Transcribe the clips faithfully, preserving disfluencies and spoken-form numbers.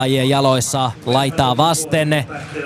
jaloissa laitaa vasten.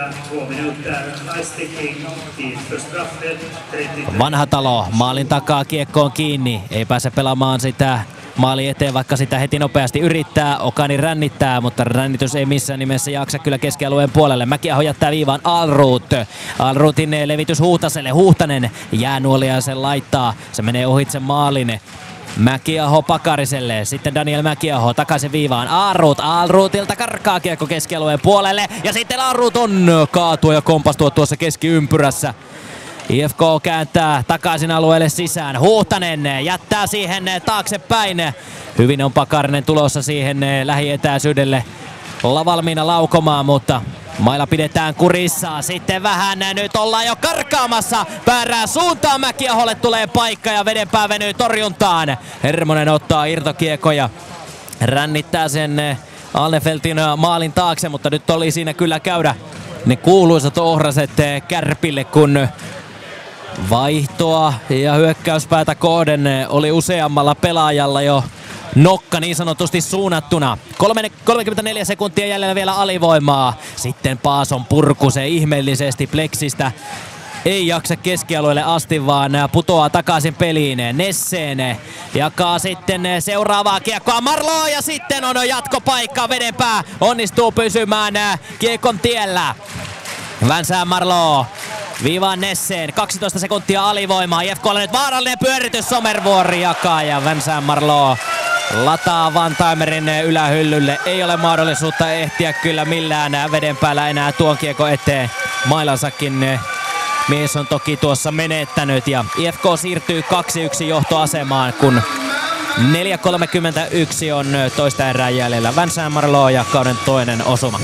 Vanhatalo maalin takaa kiekkoon kiinni, ei pääse pelaamaan sitä maali eteen, vaikka sitä heti nopeasti yrittää. Okani rännittää, mutta rännitys ei missään nimessä jaksa kyllä keskialueen puolelle. Mäkiaho jättää viivaan Alruut. Alruutin levitys Huhtaselle. Huhtanen jäänuolia sen laittaa. Se menee ohitse maalin. Mäkiaho Pakariselle, sitten Daniel Mäkiaho takaisin viivaan. Alruut, Alruutilta karkaa kiekko keskialueen puolelle ja sitten Alruut on kaatua ja kompastua tuossa keskiympyrässä. I F K kääntää takaisin alueelle sisään. Huhtanen jättää siihen taaksepäin. Hyvin on Pakarinen tulossa siihen lähietäisyydelle valmiina laukomaan, mutta mailla pidetään kurissa. Sitten vähän nyt ollaan jo karkaamassa väärään suuntaan. Mäkiaholle tulee paikka ja vedenpää venyy torjuntaan. Hermonen ottaa irtokiekoja. Rännittää sen Alnefeltin maalin taakse, mutta nyt oli siinä kyllä käydä ne kuuluisat ohraset Kärpille, kun vaihtoa ja hyökkäyspäätä kohden oli useammalla pelaajalla jo nokka niin sanotusti suunnattuna. kolmekymmentäneljä sekuntia jäljellä vielä alivoimaa. Sitten Paason purku se ihmeellisesti Pleksistä. Ei jaksa keskialueelle asti, vaan putoaa takaisin peliin. Nesseen jakaa sitten seuraavaa kiekkoa Marlow ja sitten on jatkopaikka. Vedenpää onnistuu pysymään kiekon tiellä. Vänsää Marlow viivaan Nesseen, kaksitoista sekuntia alivoimaa. I F K:lla nyt vaarallinen pyöritys, Somervuori jakaa ja Vänsää Marlow lataa Vantaimerin ylähyllylle. Ei ole mahdollisuutta ehtiä kyllä millään veden päällä enää tuon kiekko eteen. Mailansakin mies on toki tuossa menettänyt ja I F K siirtyy kaksi yksi johtoasemaan, kun neljä kolmekymmentäyksi on toista erää jäljellä. Vänsää Marlow ja kauden toinen osuma.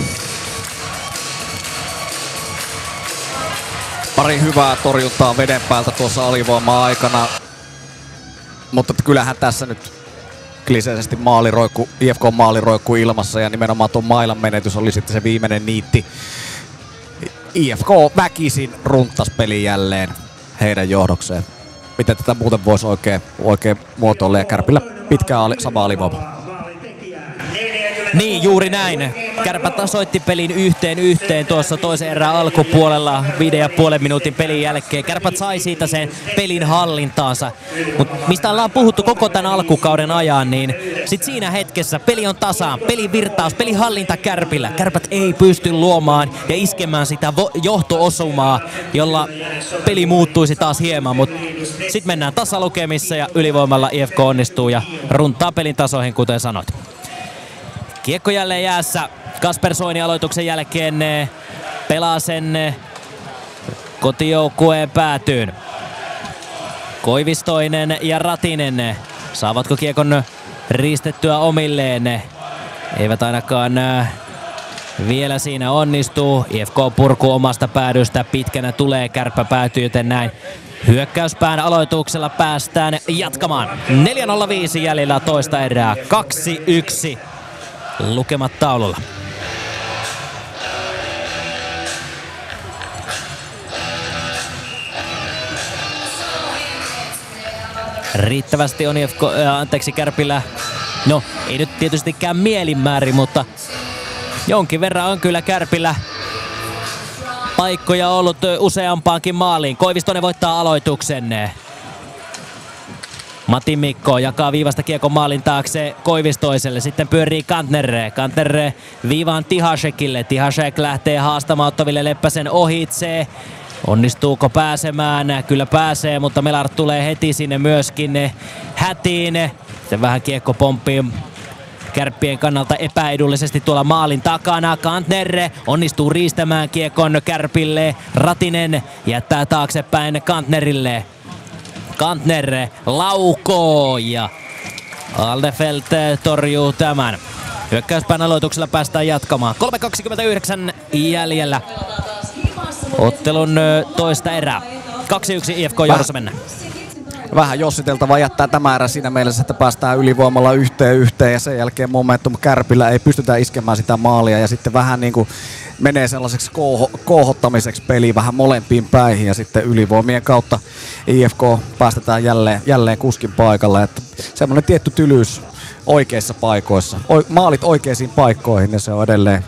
Pari hyvää torjuntaa veden päältä tuossa alivoimaa aikana, mutta kyllähän tässä nyt kliseisesti maali roikku, I F K maali roikku ilmassa ja nimenomaan tuon mailan menetys oli sitten se viimeinen niitti. I F K väkisin runttas peli jälleen heidän johdokseen. Miten tätä muuten voisi oikein, oikein muotoilla ja Kärpillä pitkään ali, sama alivoima. Niin, juuri näin. Kärpät tasoitti pelin yhteen yhteen tuossa toisen erän alkupuolella viiden ja puolen minuutin pelin jälkeen. Kärpät sai siitä sen pelin hallintaansa. Mutta mistä ollaan puhuttu koko tämän alkukauden ajan, niin sit siinä hetkessä peli on tasaan, pelin virtaus, pelin hallinta Kärpillä. Kärpät ei pysty luomaan ja iskemään sitä johto-osumaa, jolla peli muuttuisi taas hieman. Mutta sit mennään tasalukemissa ja ylivoimalla I F K onnistuu ja runtaa pelin tasoihin, kuten sanot. Kiekko jälleen jäässä. Kasper Soini aloituksen jälkeen pelaa sen kotijoukkueen päätyyn. Koivistoinen ja Ratinen. Saavatko kiekon riistettyä omilleen? Eivät ainakaan vielä siinä onnistuu. I F K purku omasta päädystä. Pitkänä tulee, Kärppä päätyy, joten näin hyökkäyspään aloituksella päästään jatkamaan. neljä nolla viisi jäljellä toista erää. kaksi yksi. Lukemat taululla. Riittävästi on I F K, äh, anteeksi Kärpillä, no ei nyt tietystikään mielinmäärin, mutta jonkin verran on kyllä Kärpillä paikkoja ollut useampaankin maaliin. Koivistoinen voittaa aloituksen. Matti Mikko jakaa viivasta kiekon maalin taakse Koivistoiselle. Sitten pyörii Kantner. Kantner viivaan Tihasekille. Tihasek lähtee haastamaan Ottoville Leppäsen ohitse. Onnistuuko pääsemään? Kyllä pääsee, mutta Melart tulee heti sinne myöskin hätiin. Sitten vähän kiekko pomppii Kärppien kannalta epäedullisesti tuolla maalin takana. Kantner onnistuu riistämään kiekon Kärpille. Ratinen jättää taaksepäin Kantnerille. Kantner laukoo ja Alnefelt torjuu tämän. Hyökkäyspään aloituksella päästään jatkamaan. kolme kaksikymmentäyhdeksän jäljellä ottelun toista erää. kaksi yksi I F K johdossa mennään. Vähän jossiteltavaa jättää tämä erä siinä mielessä, että päästään ylivoimalla yhteen yhteen ja sen jälkeen momentum Kärpillä ei pystytä iskemään sitä maalia ja sitten vähän niin kuin menee sellaiseksi kouho, kouhottamiseksi peli vähän molempiin päihin ja sitten ylivoimien kautta I F K päästetään jälleen, jälleen kuskin paikalle. Että semmoinen tietty tylyys oikeissa paikoissa, o, maalit oikeisiin paikkoihin ja se on edelleen